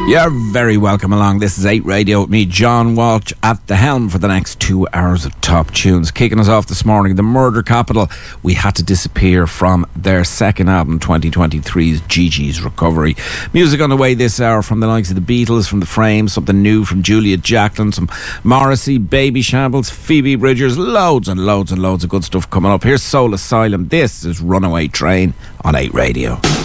You're very welcome along. This is 8 Radio with me, John Walsh, at the helm for the next 2 hours of top tunes. Kicking us off this morning, The Murder Capital. We had to disappear from their second album, 2023's Gigi's Recovery. Music on the way this hour from the likes of the Beatles, from The Frames, something new from Julia Jacklin, some Morrissey, Baby Shambles, Phoebe Bridgers, loads and loads and loads of good stuff coming up. Here's Soul Asylum. This is Runaway Train on 8 Radio.